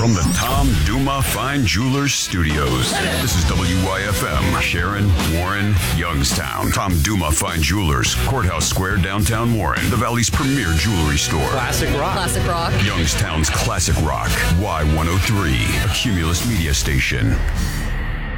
from the Tom Duma Fine Jewelers Studios. This is WYFM, Sharon, Warren, Youngstown. Tom Duma Fine Jewelers, Courthouse Square, downtown Warren, the Valley's premier jewelry store. Classic rock. Classic rock. Youngstown's classic rock. Y103, a Cumulus media station.